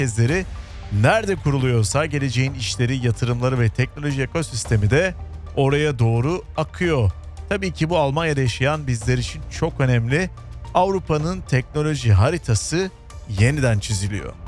merkezleri nerede kuruluyorsa geleceğin işleri, yatırımları ve teknoloji ekosistemi de oraya doğru akıyor. Tabii ki bu Almanya'da yaşayan bizler için çok önemli. Avrupa'nın teknoloji haritası yeniden çiziliyor.